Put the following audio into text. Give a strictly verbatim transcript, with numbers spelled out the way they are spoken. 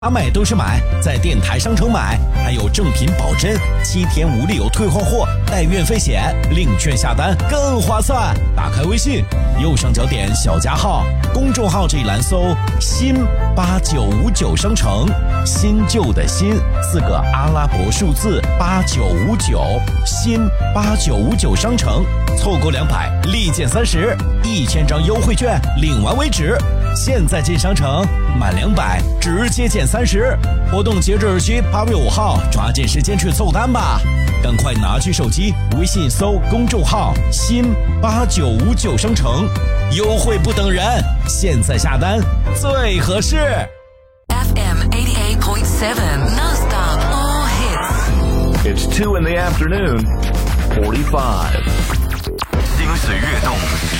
买都是买，在电台商城买，还有正品保真，七天无理由退换货，带运费险，领券下单更划算。打开微信，右上角点小加号，公众号这一栏搜新八九五九商城，新旧的新四个阿拉伯数字八九五九，新八九五九商城，凑够两百立减三十，一千张优惠券领完为止。现在进商城，满两百直接减三十，活动截止日期八月五号，抓紧时间去凑单吧！赶快拿起手机，微信搜公众号新八九五九商城，优惠不等人，现在下单最合适。 F M eighty-eight point seven non-stop all hits. It's two in the afternoon, forty-five. 心随悦动，